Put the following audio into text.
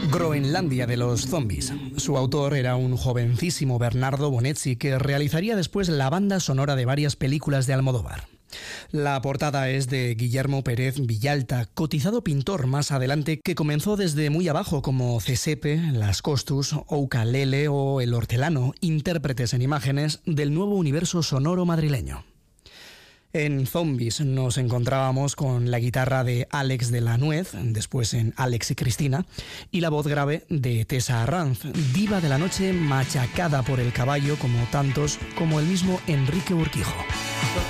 Groenlandia de los zombies. Su autor era un jovencísimo Bernardo Bonetti que realizaría después la banda sonora de varias películas de Almodóvar. La portada es de Guillermo Pérez Villalta, cotizado pintor más adelante que comenzó desde muy abajo como Cesepe, Las Costus, Oukalele o El Hortelano, intérpretes en imágenes del nuevo universo sonoro madrileño. En Zombies nos encontrábamos con la guitarra de Alex de la Nuez, después en Alex y Cristina, y la voz grave de Tessa Arranz, diva de la noche machacada por el caballo como tantos como el mismo Enrique Urquijo.